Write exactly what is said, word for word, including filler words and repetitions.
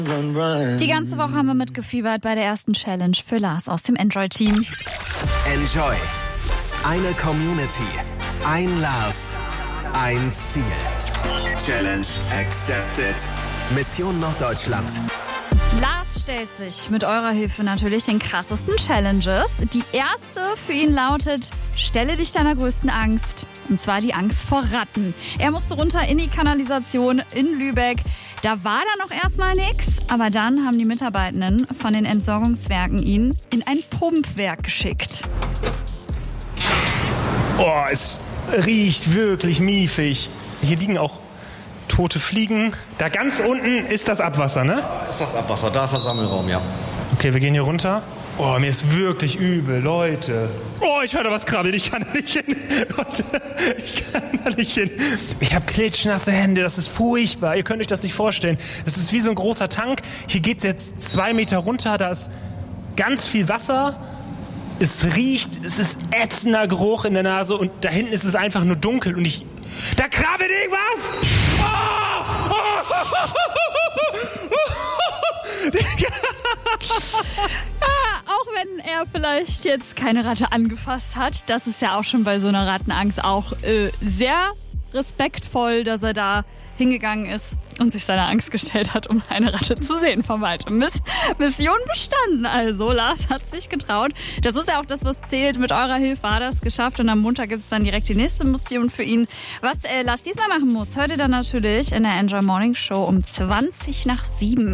Die ganze Woche haben wir mitgefiebert bei der ersten Challenge für Lars aus dem Android-Team. Enjoy. Eine Community. Ein Lars. Ein Ziel. Challenge accepted. Mission Norddeutschland. Lars stellt sich mit eurer Hilfe natürlich den krassesten Challenges. Die erste für ihn lautet: Stelle dich deiner größten Angst. Und zwar die Angst vor Ratten. Er musste runter in die Kanalisation in Lübeck. Da war dann noch erstmal nichts, aber dann haben die Mitarbeitenden von den Entsorgungswerken ihn in ein Pumpwerk geschickt. Oh, es riecht wirklich miefig. Hier liegen auch tote Fliegen. Da ganz unten ist das Abwasser, ne? Da ist das Abwasser, da ist der Sammelraum, ja. Okay, wir gehen hier runter. Oh, mir ist wirklich übel, Leute. Oh, ich höre da was krabbeln, ich kann da nicht hin. Leute, ich kann da nicht hin. Ich habe klitschnasse Hände, das ist furchtbar. Ihr könnt euch das nicht vorstellen. Das ist wie so ein großer Tank. Hier geht es jetzt zwei Meter runter, da ist ganz viel Wasser. Es riecht, es ist ätzender Geruch in der Nase und da hinten ist es einfach nur dunkel und ich... Da krabbelt irgendwas! Oh! Oh! Ja, auch wenn er vielleicht jetzt keine Ratte angefasst hat, das ist ja auch schon bei so einer Rattenangst auch äh, sehr respektvoll, dass er da hingegangen ist und sich seiner Angst gestellt hat, um eine Ratte zu sehen von weitem. Miss- Mission bestanden also. Lars hat sich getraut. Das ist ja auch das, was zählt. Mit eurer Hilfe hat er es geschafft und am Montag gibt es dann direkt die nächste Mission für ihn. Was äh, Lars diesmal machen muss, hört ihr dann natürlich in der Enjoy Morning Show um zwanzig nach sieben.